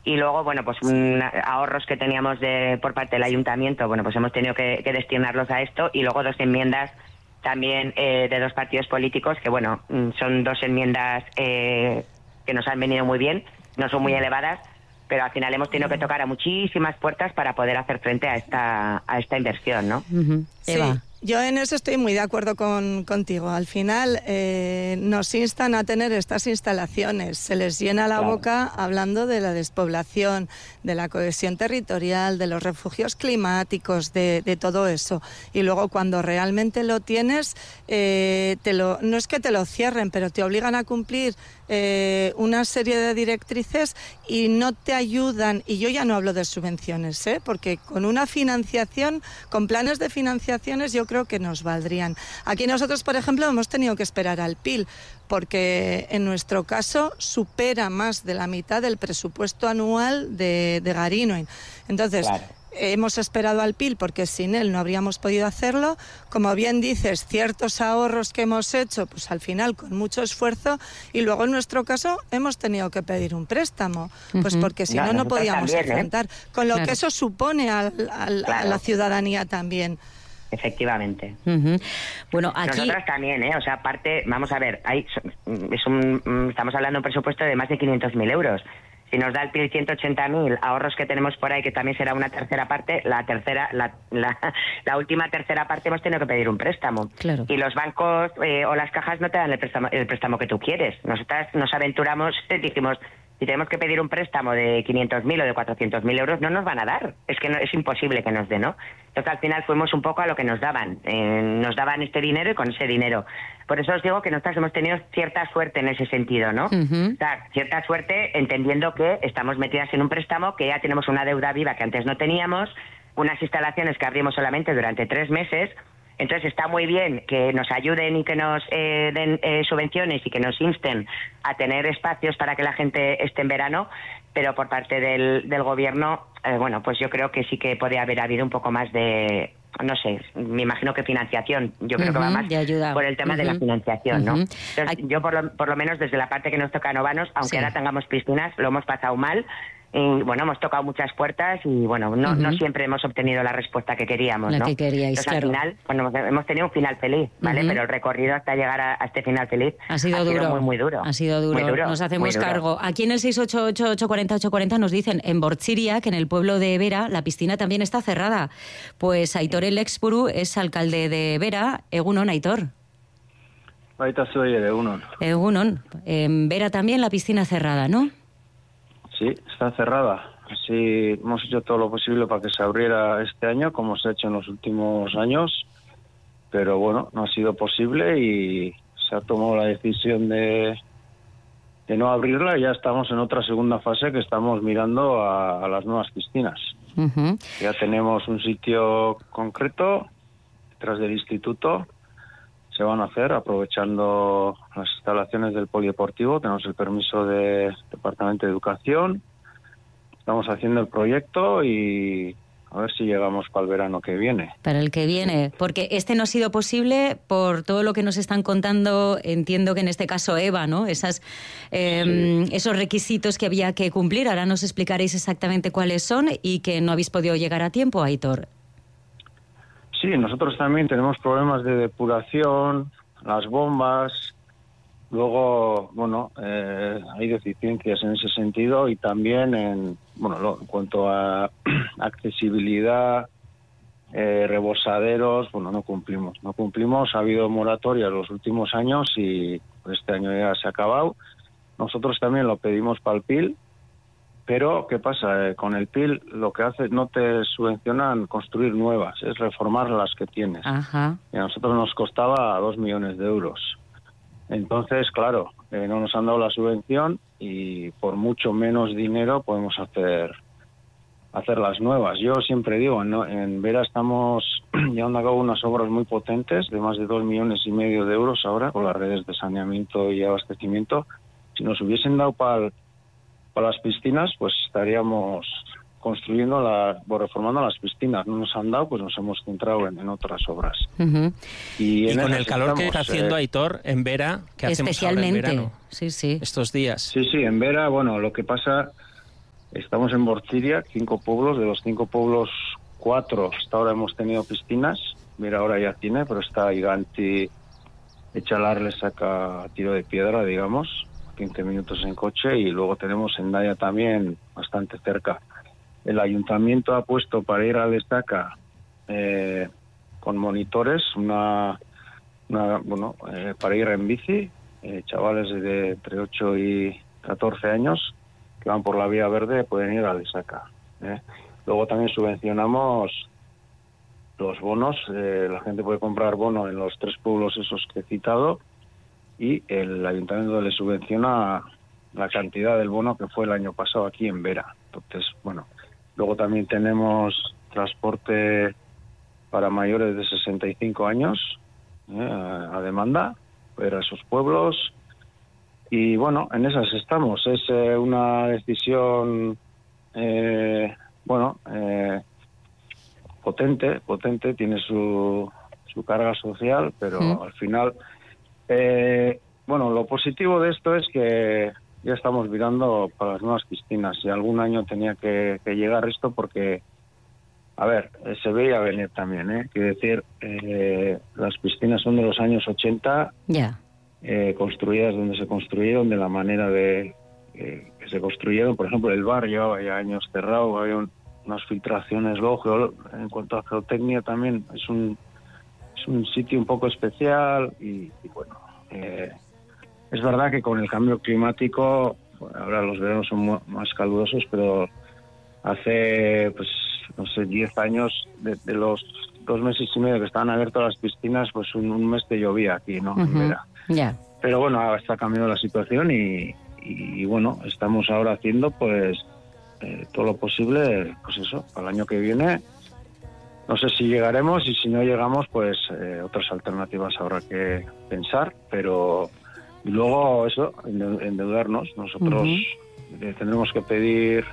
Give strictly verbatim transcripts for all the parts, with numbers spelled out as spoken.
Y luego, bueno, pues un, ahorros que teníamos de, por parte del ayuntamiento, bueno, pues hemos tenido que, que destinarlos a esto. Y luego dos enmiendas también eh, de dos partidos políticos, que bueno, son dos enmiendas eh, que nos han venido muy bien, no son muy elevadas, pero al final hemos tenido que tocar a muchísimas puertas para poder hacer frente a esta, a esta inversión, ¿no? Uh-huh. Eva. Sí. Yo en eso estoy muy de acuerdo con, contigo. Al final eh, nos instan a tener estas instalaciones. Se les llena la claro. boca hablando de la despoblación, de la cohesión territorial, de los refugios climáticos, de, de todo eso. Y luego cuando realmente lo tienes, eh, te lo, no es que te lo cierren, pero te obligan a cumplir eh, una serie de directrices y no te ayudan. Y yo ya no hablo de subvenciones, ¿eh? Porque con una financiación, con planes de financiaciones, yo creo creo que nos valdrían. Aquí nosotros, por ejemplo, hemos tenido que esperar al P I L, porque en nuestro caso supera más de la mitad del presupuesto anual de, de Garinoin. Entonces, claro. hemos esperado al P I L porque sin él no habríamos podido hacerlo. Como bien dices, ciertos ahorros que hemos hecho, pues al final con mucho esfuerzo, y luego en nuestro caso hemos tenido que pedir un préstamo, pues porque si no, no, no podíamos también, enfrentar. ¿eh? Con lo claro. que eso supone al, al, claro. a la ciudadanía también. Efectivamente. Uh-huh. Bueno, aquí... Nosotras también, ¿eh? O sea, aparte, vamos a ver, hay, es un, estamos hablando de un presupuesto de más de quinientos mil euros. Si nos da el P I L ciento ochenta mil, ahorros que tenemos por ahí, que también será una tercera parte, la tercera, la, la, la última tercera parte hemos tenido que pedir un préstamo. Claro. Y los bancos eh, o las cajas no te dan el préstamo, el préstamo que tú quieres. Nosotras nos aventuramos, dijimos... Si tenemos que pedir un préstamo de quinientos mil o de cuatrocientos mil euros, no nos van a dar. Es que no, es imposible que nos den, ¿no? Entonces, al final fuimos un poco a lo que nos daban. Eh, nos daban este dinero y con ese dinero. Por eso os digo que nosotros hemos tenido cierta suerte en ese sentido, ¿no? Uh-huh. O sea, cierta suerte entendiendo que estamos metidas en un préstamo, que ya tenemos una deuda viva que antes no teníamos, unas instalaciones que abrimos solamente durante tres meses. Entonces está muy bien que nos ayuden y que nos eh, den eh, subvenciones y que nos insten a tener espacios para que la gente esté en verano, pero por parte del, del gobierno, eh, bueno, pues yo creo que sí que podría haber habido un poco más de, no sé, me imagino que financiación. Yo creo uh-huh, que va más por el tema uh-huh. de la financiación, uh-huh. ¿no? Entonces, Ay. yo por lo, por lo menos desde la parte que nos toca a Novanos, aunque sí. ahora tengamos piscinas, lo hemos pasado mal. Y bueno, hemos tocado muchas puertas y bueno, no, uh-huh. no siempre hemos obtenido la respuesta que queríamos, la ¿no? que queríais, Entonces, claro. al final, bueno, hemos tenido un final feliz, ¿vale? Uh-huh. Pero el recorrido hasta llegar a, a este final feliz ha sido, ha duro. sido muy, muy duro. Ha sido duro. Muy duro Nos hacemos duro. cargo. Aquí en el seis ocho ocho, ocho cuatro cero, ocho cuatro cero nos dicen, en Bortziria, que en el pueblo de Vera, la piscina también está cerrada. Pues Aitor Elexpuru es alcalde de Vera. Egunon, Aitor. Ahorita soy el Egunon. Egunon. En Vera también la piscina cerrada, ¿no? Sí, está cerrada. Así hemos hecho todo lo posible para que se abriera este año, como se ha hecho en los últimos años, pero bueno, no ha sido posible y se ha tomado la decisión de, de no abrirla y ya estamos en otra segunda fase que estamos mirando a, a las nuevas piscinas. Uh-huh. Ya tenemos un sitio concreto detrás del instituto, se van a hacer aprovechando las instalaciones del polideportivo, tenemos el permiso del Departamento de Educación. Estamos haciendo el proyecto y a ver si llegamos para el verano que viene. Para el que viene, porque este no ha sido posible por todo lo que nos están contando, entiendo que en este caso Eva, ¿no? Esas, eh, sí. Esos requisitos que había que cumplir, ahora nos explicaréis exactamente cuáles son y que no habéis podido llegar a tiempo, Aitor. Sí, nosotros también tenemos problemas de depuración, las bombas... Luego, bueno, eh, hay deficiencias en ese sentido y también en, bueno, lo, en cuanto a accesibilidad, eh, rebosaderos, bueno, no cumplimos. No cumplimos, ha habido moratoria los últimos años y este año ya se ha acabado. Nosotros también lo pedimos para el P I L, pero ¿qué pasa? Eh, con el P I L lo que hace, no te subvencionan construir nuevas, es reformar las que tienes. Ajá. Y a nosotros nos costaba dos millones de euros. Entonces, claro, eh, no nos han dado la subvención y por mucho menos dinero podemos hacer hacer las nuevas. Yo siempre digo, ¿no? En Vera estamos llevando a cabo unas obras muy potentes de más de dos millones y medio de euros ahora con las redes de saneamiento y abastecimiento. Si nos hubiesen dado para para las piscinas, pues estaríamos construyendo, la, o reformando las piscinas. No nos han dado, pues nos hemos centrado en, en otras obras. Uh-huh. Y, y con el calor estamos, que está haciendo, eh, Aitor, en Vera, que hacemos ahora en verano, sí, sí. estos días. Sí, sí, en Vera, bueno, lo que pasa estamos en Bortziria, cinco pueblos, de los cinco pueblos, cuatro hasta ahora hemos tenido piscinas, mira, ahora ya tiene, pero está Iganti, Echalar le saca tiro de piedra, digamos, quince minutos en coche, y luego tenemos Hendaya también, bastante cerca. El ayuntamiento ha puesto para ir a Lesaca eh, con monitores, una, una bueno, eh, para ir en bici, eh, chavales de entre ocho y catorce años que van por la vía verde pueden ir a Lesaca. ¿eh? Luego también subvencionamos los bonos, eh, la gente puede comprar bono en los tres pueblos esos que he citado, y el ayuntamiento le subvenciona la cantidad del bono que fue el año pasado aquí en Vera. Entonces, bueno, luego también tenemos transporte para mayores de sesenta y cinco años, eh, a demanda, para esos pueblos. Y bueno, en esas estamos. Es eh, una decisión, eh, bueno, eh, potente, potente, tiene su, su carga social, pero mm. al final, eh, bueno, lo positivo de esto es que ya estamos mirando para las nuevas piscinas, y algún año tenía que, que llegar esto porque, a ver, eh, se veía venir también, ¿eh? Quiero decir, eh, las piscinas son de los años ochenta, yeah. eh, construidas donde se construyeron, de la manera de eh, que se construyeron. Por ejemplo, el bar llevaba ya años cerrado, había un, unas filtraciones, luego en cuanto a geotecnia también es un, es un sitio un poco especial, y, y bueno, eh, es verdad que con el cambio climático, bueno, ahora los veranos son más calurosos, pero hace, pues, no sé, diez años, de, de los dos meses y medio que estaban abiertas las piscinas, pues un, un mes te llovía aquí, ¿no? Uh-huh. En Vera. Yeah. Pero bueno, ahora está cambiando la situación, y, y, y bueno, estamos ahora haciendo, pues, eh, todo lo posible, pues eso, para el año que viene. No sé si llegaremos, y si no llegamos, pues eh, otras alternativas habrá que pensar, pero... Y luego eso, endeudarnos. Nosotros uh-huh. eh, tendremos que pedir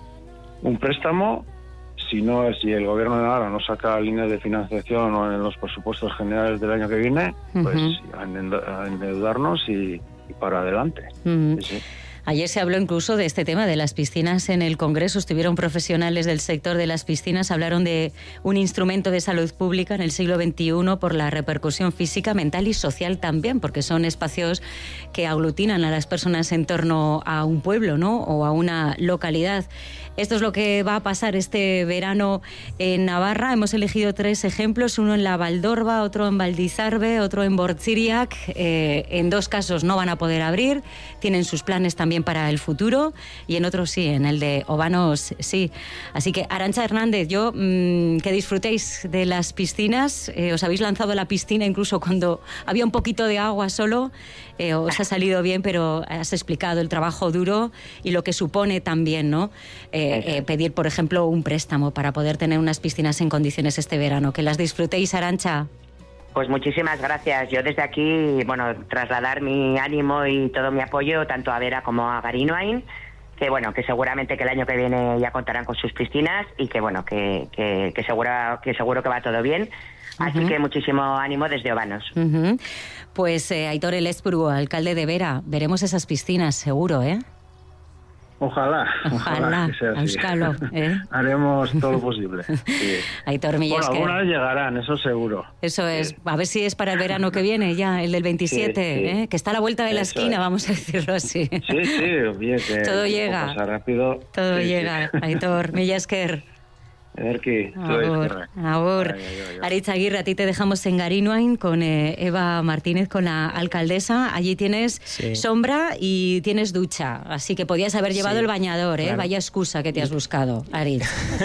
un préstamo. Si no, si el gobierno de Navarra no saca líneas de financiación o en los presupuestos generales del año que viene, uh-huh. pues a endeudarnos y, y para adelante. Uh-huh. Sí, sí. Ayer se habló incluso de este tema de las piscinas en el Congreso. Estuvieron profesionales del sector de las piscinas, hablaron de un instrumento de salud pública en el siglo veintiuno por la repercusión física, mental y social también, porque son espacios que aglutinan a las personas en torno a un pueblo, ¿no? O a una localidad. Esto es lo que va a pasar este verano en Navarra. Hemos elegido tres ejemplos, uno en la Valdorba, otro en Valdizarbe, otro en Bortziriak. Eh, en dos casos no van a poder abrir, tienen sus planes también para el futuro, y en otros sí, en el de Obanos sí. Así que, Arantxa Hernández, yo mmm, que disfrutéis de las piscinas. Eh, os habéis lanzado a la piscina incluso cuando había un poquito de agua solo, eh, os ha salido bien, pero has explicado el trabajo duro y lo que supone también, ¿no? Eh, eh, pedir, por ejemplo, un préstamo para poder tener unas piscinas en condiciones este verano. Que las disfrutéis, Arantxa. Pues muchísimas gracias. Yo desde aquí, bueno, trasladar mi ánimo y todo mi apoyo tanto a Vera como a Garinoain, que bueno, que seguramente que el año que viene ya contarán con sus piscinas, y que bueno, que, que, que, seguro, que seguro que va todo bien. Así uh-huh. que muchísimo ánimo desde Obanos. Uh-huh. Pues eh, Aitor Elezpuru, alcalde de Vera, veremos esas piscinas seguro, ¿eh? Ojalá, ojalá, ojalá que sea así. Euskalo, ¿eh? Haremos todo lo posible. Sí. Aitor Millasker. Bueno, algunas llegarán, eso seguro. Eso es, a ver si es para el verano que viene ya, el del veintisiete, sí, sí. ¿eh? Que está a la vuelta de la eso esquina, es. Vamos a decirlo así. Sí, sí, bien, que todo llega. Pasa rápido. Todo sí, llega, sí. Aitor Millasker. Erki, Agur, agur. Aritz Aguirre, a ti te dejamos en Garinoain con eh, Eva Martínez, con la alcaldesa. Allí tienes sí. sombra y tienes ducha, así que podías haber llevado sí, el bañador, ¿eh? Claro. Vaya excusa que te has buscado, Aritz.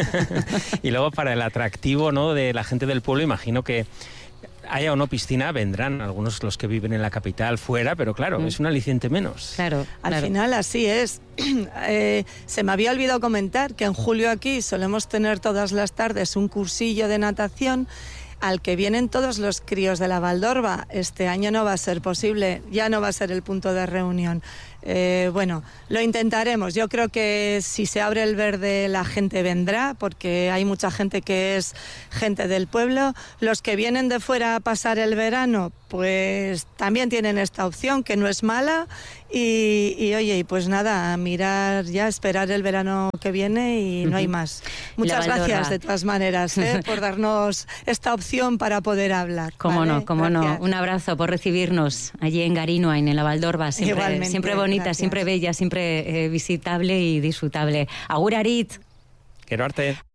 Y luego para el atractivo, ¿no?, de la gente del pueblo, imagino que haya o no piscina, vendrán algunos los que viven en la capital fuera, pero claro, mm. es un aliciente menos. Claro, Al claro. final así es. eh, se me había olvidado comentar que en julio aquí solemos tener todas las tardes un cursillo de natación al que vienen todos los críos de la Valdorba. Este año no va a ser posible, ya no va a ser el punto de reunión. Eh, bueno, lo intentaremos. Yo creo que si se abre el verde la gente vendrá, porque hay mucha gente que es gente del pueblo. Los que vienen de fuera a pasar el verano, pues también tienen esta opción, que no es mala. Y, y oye, y pues nada, mirar ya, esperar el verano que viene y no hay más. Muchas gracias de todas maneras, ¿eh? por darnos esta opción para poder hablar. Cómo ¿vale? no, cómo gracias. no. Un abrazo por recibirnos allí en Garinoain, en la Valdorba. Siempre, Igualmente, siempre bonita, gracias. siempre bella, siempre eh, visitable y disfrutable. Agur Arit. Gero arte.